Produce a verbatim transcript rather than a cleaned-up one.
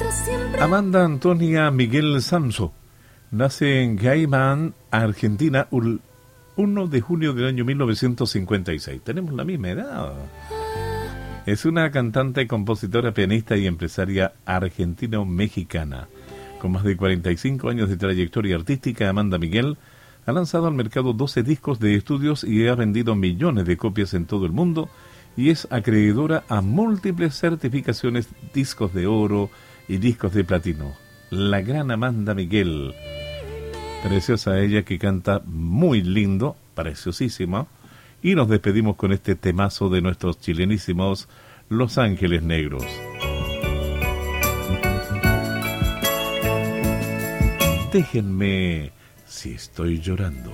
Amanda Antonia Miguel Samso nace en Gaymán, Argentina, el primero de junio del año mil novecientos cincuenta y seis. Tenemos la misma edad. Es una cantante, compositora, pianista y empresaria argentino-mexicana. Con más de cuarenta y cinco años de trayectoria artística, Amanda Miguel ha lanzado al mercado doce discos de estudios y ha vendido millones de copias en todo el mundo y es acreedora a múltiples certificaciones, discos de oro y discos de platino. La gran Amanda Miguel. Preciosa ella, que canta muy lindo, preciosísima. Y nos despedimos con este temazo de nuestros chilenísimos Los Ángeles Negros. Déjenme si estoy llorando.